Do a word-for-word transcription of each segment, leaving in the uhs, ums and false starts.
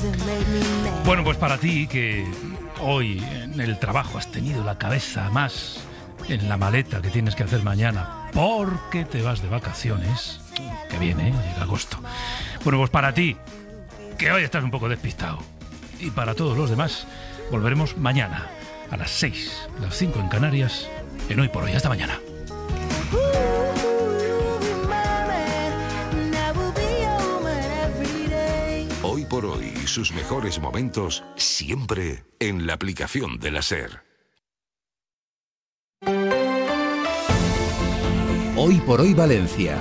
Bueno, pues para ti que hoy en el trabajo has tenido la cabeza más en la maleta que tienes que hacer mañana porque te vas de vacaciones, que viene, ¿eh? Llega agosto. Bueno, pues para ti que hoy estás un poco despistado y para todos los demás, volveremos mañana a las seis, las cinco en Canarias, en Hoy por Hoy. Hasta mañana. Hoy por Hoy, sus mejores momentos siempre en la aplicación de la SER. Hoy por Hoy Valencia.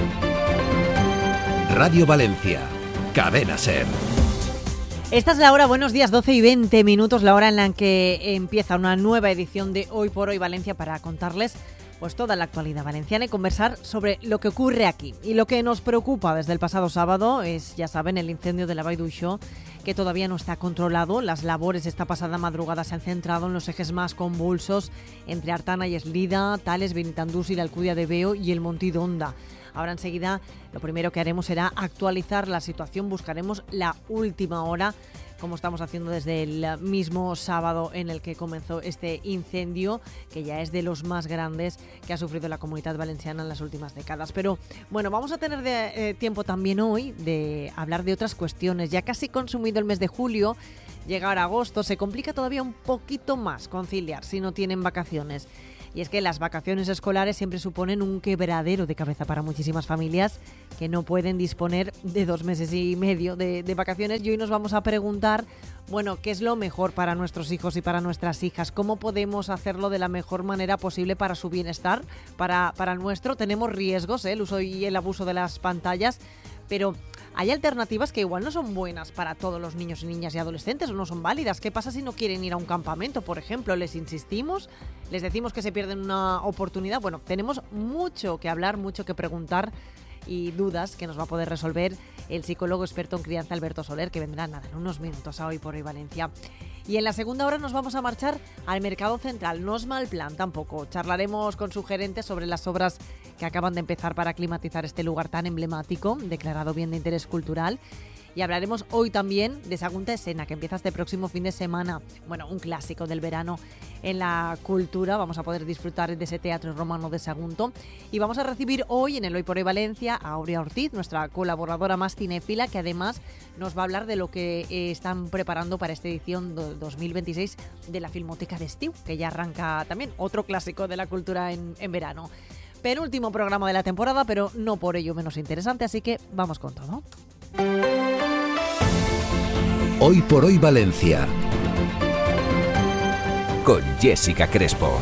Radio Valencia. Cadena SER. Esta es la hora, buenos días, doce y veinte minutos, la hora en la que empieza una nueva edición de Hoy por Hoy Valencia para contarles pues toda la actualidad valenciana y conversar sobre lo que ocurre aquí. Y lo que nos preocupa desde el pasado sábado es, ya saben, el incendio de la Vall d'Uixó, que todavía no está controlado. Las labores esta pasada madrugada se han centrado en los ejes más convulsos entre Artana y Eslida, Tales, Benitandús y la Alcudia de Veo y el Montí d'Onda. Ahora enseguida lo primero que haremos será actualizar la situación, buscaremos la última hora, como estamos haciendo desde el mismo sábado en el que comenzó este incendio, que ya es de los más grandes que ha sufrido la Comunidad Valenciana en las últimas décadas. Pero bueno, vamos a tener de, eh, tiempo también hoy de hablar de otras cuestiones. Ya casi consumido el mes de julio, llega ahora agosto, se complica todavía un poquito más conciliar si no tienen vacaciones. Y es que las vacaciones escolares siempre suponen un quebradero de cabeza para muchísimas familias que no pueden disponer de dos meses y medio de, de vacaciones. Y hoy nos vamos a preguntar, bueno, ¿qué es lo mejor para nuestros hijos y para nuestras hijas? ¿Cómo podemos hacerlo de la mejor manera posible para su bienestar, para, para el nuestro? Tenemos riesgos, ¿eh? El uso y el abuso de las pantallas, pero hay alternativas que igual no son buenas para todos los niños y niñas y adolescentes o no son válidas. ¿Qué pasa si no quieren ir a un campamento, por ejemplo? ¿Les insistimos? ¿Les decimos que se pierden una oportunidad? Bueno, tenemos mucho que hablar, mucho que preguntar y dudas que nos va a poder resolver el psicólogo experto en crianza Alberto Soler, que vendrá nada en unos minutos a Hoy por Hoy Valencia. Y en la segunda hora nos vamos a marchar al Mercado Central. No es mal plan tampoco. Charlaremos con su gerente sobre las obras que acaban de empezar para climatizar este lugar tan emblemático, declarado bien de interés cultural. Y hablaremos hoy también de Sagunta Escena, que empieza este próximo fin de semana. Bueno, un clásico del verano en la cultura. Vamos a poder disfrutar de ese teatro romano de Sagunto. Y vamos a recibir hoy en el Hoy por Hoy Valencia a Aurea Ortiz, nuestra colaboradora más cinéfila, que además nos va a hablar de lo que eh, están preparando para esta edición dos mil veintiséis de la Filmoteca de Estiu, que ya arranca también otro clásico de la cultura en, en verano. Penúltimo programa de la temporada, pero no por ello menos interesante, así que vamos con todo. Hoy por Hoy Valencia. Con Jessica Crespo.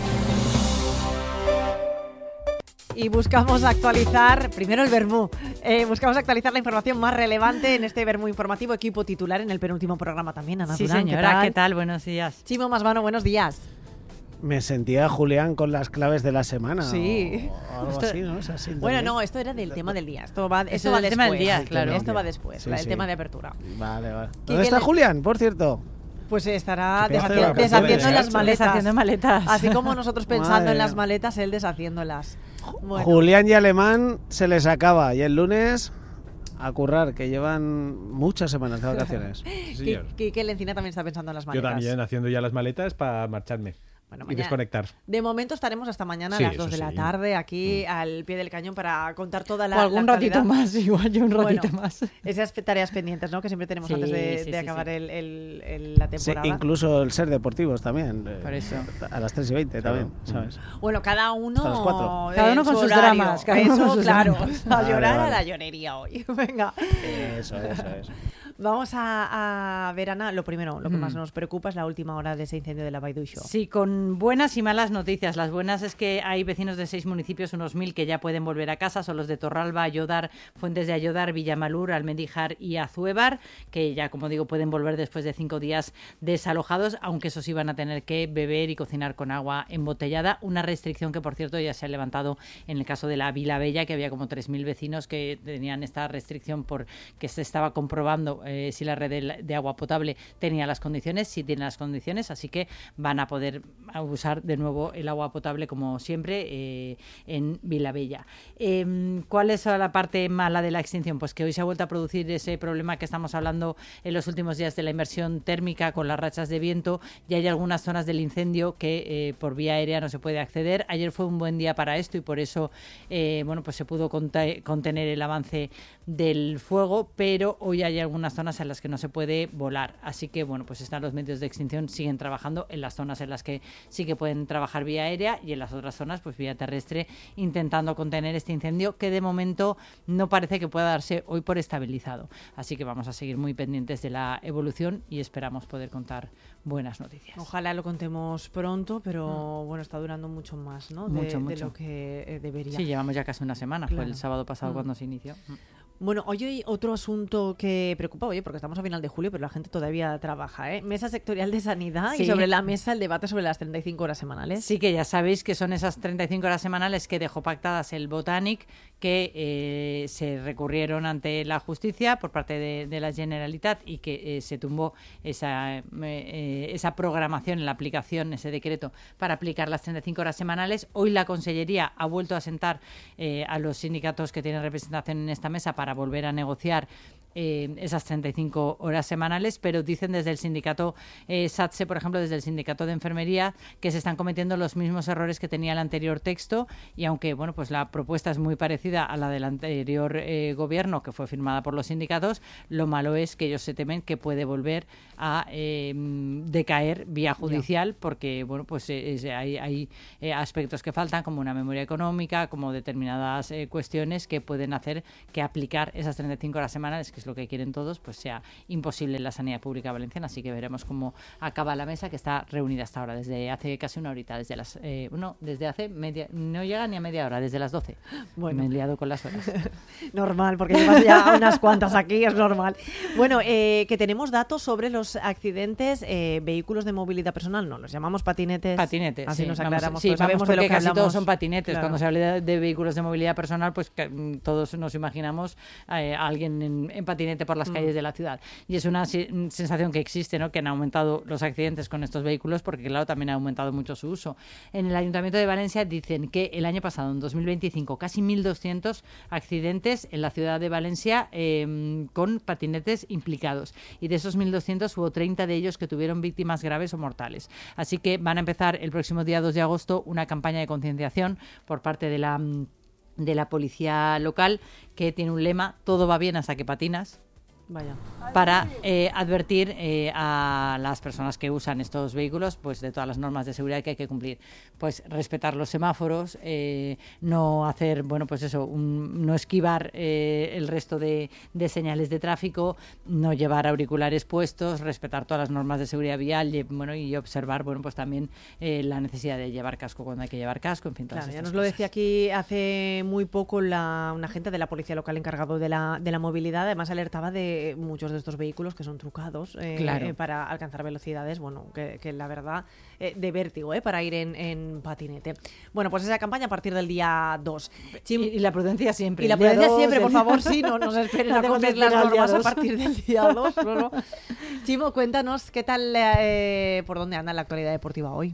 Y buscamos actualizar, primero el Vermú, eh, buscamos actualizar la información más relevante en este Vermú informativo, equipo titular en el penúltimo programa también. Ana Sí, Durán, señora, ¿qué tal? ¿qué tal? Buenos días. Chimo Masvano, buenos días. Me sentía Julián con las claves de la semana. Sí. O, o algo Esto, así, ¿no? Es así, bueno, no, esto era del tema del día. Esto va, esto Eso va del después. tema del día, claro. Esto va después, Sí, el sí. tema de apertura. Vale, vale. ¿Qué- ¿Dónde qué está le- Julián, por cierto? Pues estará Qué pedazo de deshaci- vacaciones, deshaciendo ¿eh? las maletas. Deshaciendo maletas. Así como nosotros pensando Madre en las mía. maletas, él deshaciéndolas. Bueno. Julián y Alemán se les acaba. Y el lunes a currar, que llevan muchas semanas de vacaciones. Qui- Quique Lencina también está pensando en las Yo maletas. también, haciendo ya las maletas para marcharme Bueno, y mañana- desconectar. De momento estaremos hasta mañana Sí, a las dos eso de la sí. tarde aquí al pie del cañón para contar toda la O algún la ratito actualidad. más, igual yo un ratito Bueno, más. Esas tareas pendientes, ¿no? Que siempre tenemos Sí, antes de, sí, de sí, acabar sí. El, el- el- la Sí, temporada. incluso el ser deportivos también. eh, Por eso. A las tres y veinte también, Claro. ¿sabes? Bueno, cada uno, Hasta las cuatro. Cada uno en con su sus horario. dramas, cada uno Eso, con sus claro. dramas. A Vale, llorar a vale. la llorería hoy. Venga. Eso, eso, eso. Vamos a, a ver, Ana, lo primero, lo que Mm. más nos preocupa es la última hora de ese incendio de la Vall d'Uixó. Sí, con buenas y malas noticias. Las buenas es que hay vecinos de seis municipios, unos mil, que ya pueden volver a casa. Son los de Torralba, Ayodar, Fuentes de Ayodar, Villamalur, Almendíjar y Azuévar, que ya, como digo, pueden volver después de cinco días desalojados, aunque esos sí van a tener que beber y cocinar con agua embotellada. Una restricción que, por cierto, ya se ha levantado en el caso de la Vila Bella, que había como tres mil vecinos que tenían esta restricción porque se estaba comprobando eh, si la red de, de agua potable tenía las condiciones, si tiene las condiciones, así que van a poder usar de nuevo el agua potable como siempre eh, en Vilabella. Eh, ¿Cuál es la parte mala de la extinción? Pues que hoy se ha vuelto a producir ese problema que estamos hablando en los últimos días de la inversión térmica con las rachas de viento, y hay algunas zonas del incendio que eh, por vía aérea no se puede acceder. Ayer fue un buen día para esto y por eso eh, bueno, pues se pudo conte- contener el avance del fuego, pero hoy hay algunas zonas en las que no se puede volar, así que bueno, pues están los medios de extinción, siguen trabajando en las zonas en las que sí que pueden trabajar vía aérea y en las otras zonas pues vía terrestre, intentando contener este incendio que de momento no parece que pueda darse hoy por estabilizado, así que vamos a seguir muy pendientes de la evolución y esperamos poder contar buenas noticias. Ojalá lo contemos pronto, pero mm. bueno, está durando mucho más, ¿no? De, mucho, mucho. de lo que eh, debería. Sí, llevamos ya casi una semana, claro. Fue el sábado pasado mm. cuando se inició. Mm. Bueno, hoy hay otro asunto que preocupa, oye, porque estamos a final de julio, pero la gente todavía trabaja, ¿eh? Mesa sectorial de sanidad sí. Y sobre la mesa el debate sobre las treinta y cinco horas semanales. Sí, que ya sabéis que son esas treinta y cinco horas semanales que dejó pactadas el Botanic, que eh, se recurrieron ante la justicia por parte de, de la Generalitat y que eh, se tumbó esa, eh, esa programación en la aplicación, ese decreto para aplicar las treinta y cinco horas semanales. Hoy la Consellería ha vuelto a sentar eh, a los sindicatos que tienen representación en esta mesa para volver a negociar eh, esas treinta y cinco horas semanales, pero dicen desde el sindicato eh, SATSE, por ejemplo, desde el sindicato de enfermería, que se están cometiendo los mismos errores que tenía el anterior texto, y aunque bueno, pues la propuesta es muy parecida a la del anterior eh, gobierno, que fue firmada por los sindicatos, lo malo es que ellos se temen que puede volver a eh, decaer vía judicial, yeah. porque bueno, pues eh, es, hay, hay eh, aspectos que faltan, como una memoria económica, como determinadas eh, cuestiones que pueden hacer que aplicar esas treinta y cinco horas semanales, que es lo que quieren todos, pues sea imposible en la sanidad pública valenciana. Así que veremos cómo acaba la mesa, que está reunida hasta ahora, desde hace casi una horita, desde las eh, no, desde hace media, no llega ni a media hora, desde las doce. Bueno, me he liado con las horas. Normal, porque llevas ya unas cuantas aquí, es normal. Bueno, eh, que tenemos datos sobre los accidentes, eh, vehículos de movilidad personal, no, los llamamos patinetes. Patinetes, así sí, nos vamos, aclaramos. sí, sabemos vamos, de lo que casi hablamos. Todos son patinetes. Claro. Cuando se habla de, de vehículos de movilidad personal, pues que, mm, todos nos imaginamos eh, a alguien en, en patinete por las mm. calles de la ciudad. Y es una si, sensación que existe, ¿no? Que han aumentado los accidentes con estos vehículos, porque claro, también ha aumentado mucho su uso. En el Ayuntamiento de Valencia dicen que el año pasado, en dos mil veinticinco, casi mil doscientos accidentes en la ciudad de Valencia eh, con patinetes implicados. Y de esos mil doscientos hubo treinta de ellos que tuvieron víctimas graves o mortales. Así que van a empezar el próximo día dos de agosto una campaña de concienciación por parte de la, de la policía local, que tiene un lema: todo va bien hasta que patinas. Vaya. Para eh, advertir eh, a las personas que usan estos vehículos pues de todas las normas de seguridad que hay que cumplir, pues respetar los semáforos, eh, no hacer, bueno, pues eso, un, no esquivar eh, el resto de, de señales de tráfico, no llevar auriculares puestos, respetar todas las normas de seguridad vial y, bueno, y observar, bueno, pues también eh, la necesidad de llevar casco cuando hay que llevar casco, en fin, todas claro, ya estas nos lo cosas. Decía aquí hace muy poco la, un agente de la policía local encargado de la, de la movilidad, además alertaba de muchos de estos vehículos que son trucados eh, claro. eh, para alcanzar velocidades, bueno, que, que la verdad, eh, de vértigo, eh, para ir en, en patinete. Bueno, pues esa campaña a partir del día dos. Chim, y, y la prudencia siempre. Y la prudencia dos, siempre, por favor, sí, no nos esperen a cumplir las normas a partir del día dos. No, no. Chimo, cuéntanos, ¿qué tal, eh, por dónde anda la actualidad deportiva hoy?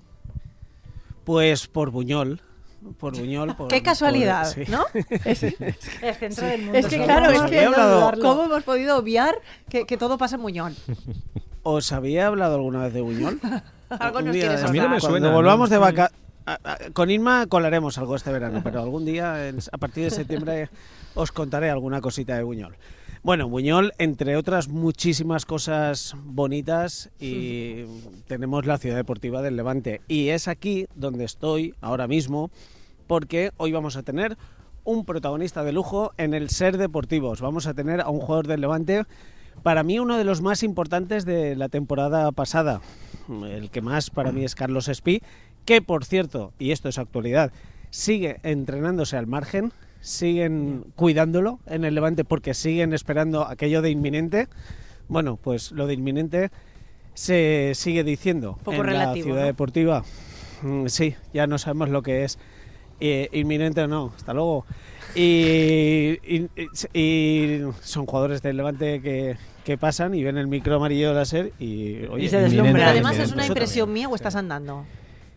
Pues por Buñol. Por Buñol. Por, Qué casualidad, por, sí. ¿no? Es, el centro sí. del mundo. Es que claro, es que hablado... ¿cómo hemos podido obviar que, que todo pasa en Buñol? ¿Os había hablado alguna vez de Buñol? Algo Un nos día, quieres a mí no me suena. Cuando volvamos ¿no? de vaca... Con Inma colaremos algo este verano, pero algún día, a partir de septiembre, os contaré alguna cosita de Buñol. Bueno, Buñol, entre otras muchísimas cosas bonitas, y tenemos la ciudad deportiva del Levante. Y es aquí donde estoy ahora mismo, porque hoy vamos a tener un protagonista de lujo en el Ser Deportivos. Vamos a tener a un jugador del Levante, para mí uno de los más importantes de la temporada pasada. El que más para mí es Carlos Espí, que por cierto, y esto es actualidad, sigue entrenándose al margen. Siguen cuidándolo en el Levante porque siguen esperando aquello de inminente. Bueno, pues lo de inminente se sigue diciendo poco en relativo, la ciudad ¿no? deportiva. Mm, sí, ya no sabemos lo que es Eh, inminente o no, hasta luego. Y, y, y son jugadores del Levante que, que pasan y ven el micro amarillo láser y, oye, Y se deslumbran. Pero además es inminente. una Eso impresión también. mía o estás andando.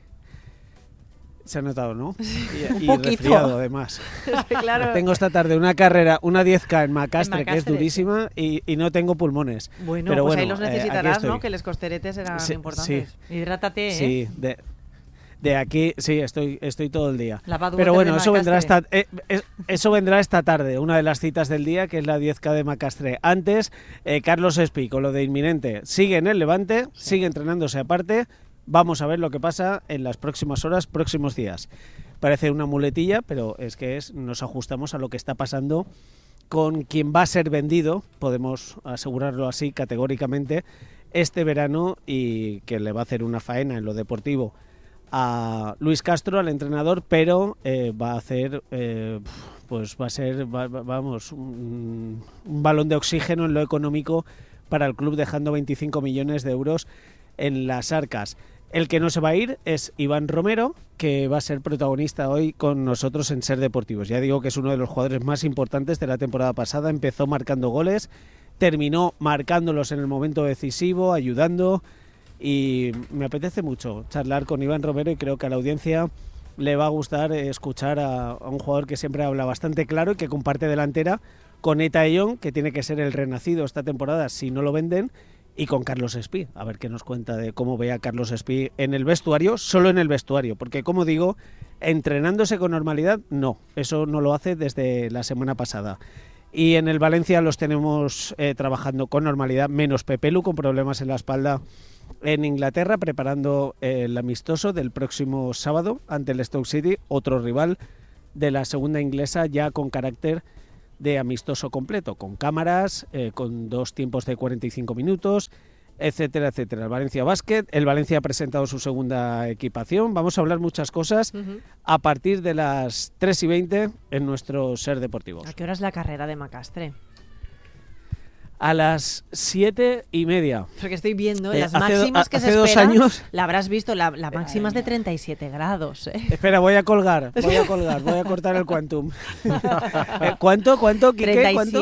Se ha notado, ¿no? Y, Un y poquito. resfriado, además. Claro. Tengo esta tarde una carrera, una diez K en Macastre, En que es Macastre, durísima, y, y no tengo pulmones. Bueno, Pero pues bueno, ahí los eh, aquí necesitarás, estoy. ¿no? Que los costeretes eran Sí, importantes. Hidrátate, ¿eh? Sí, de, de aquí, sí, estoy, estoy todo el día. Lavado Pero water bueno, de eso vendrá, esta, Macastre. eh, es- eso vendrá esta tarde, una de las citas del día, que es la diez K de Macastre. Antes, eh, Carlos Espi, con lo de inminente, sigue en el Levante, sigue entrenándose aparte. Vamos a ver lo que pasa en las próximas horas, próximos días. Parece una muletilla, pero es que es, nos ajustamos a lo que está pasando con quien va a ser vendido, podemos asegurarlo así categóricamente, este verano, y que le va a hacer una faena en lo deportivo a Luis Castro, al entrenador, pero eh, va a hacer, eh, pues va a ser, va- va- vamos, un, un balón de oxígeno en lo económico para el club, dejando veinticinco millones de euros en las arcas. El que no se va a ir es Iván Romero, que va a ser protagonista hoy con nosotros en Ser Deportivos. Ya digo que es uno de los jugadores más importantes de la temporada pasada. Empezó marcando goles, terminó marcándolos en el momento decisivo, ayudando, y me apetece mucho charlar con Iván Romero, y creo que a la audiencia le va a gustar escuchar a, a un jugador que siempre habla bastante claro y que comparte delantera con Eta Eyón, que tiene que ser el renacido esta temporada si no lo venden, y con Carlos Espí, a ver qué nos cuenta de cómo ve a Carlos Espí en el vestuario, solo en el vestuario, porque como digo, entrenándose con normalidad, no, eso no lo hace desde la semana pasada. Y en el Valencia los tenemos eh, trabajando con normalidad, menos Pepelu, con problemas en la espalda en Inglaterra, preparando eh, el amistoso del próximo sábado ante el Stoke City, otro rival de la segunda inglesa, ya con carácter de amistoso completo, con cámaras, eh, con dos tiempos de cuarenta y cinco minutos, etcétera, etcétera. El Valencia Basket, el Valencia ha presentado su segunda equipación. Vamos a hablar muchas cosas Ujú. a partir de las tres y veinte en nuestro Ser Deportivos. ¿A qué hora es la carrera de Macastre? A las siete y media. Porque estoy viendo Eh, las hace do- máximas que hace se dos esperan. años- La habrás visto, la, la máxima es de treinta y siete grados. ¿eh? Espera, voy a colgar, voy a colgar, voy a cortar el quantum. Eh, ¿Cuánto, cuánto, Quique? treinta y siete ¿Cuánto?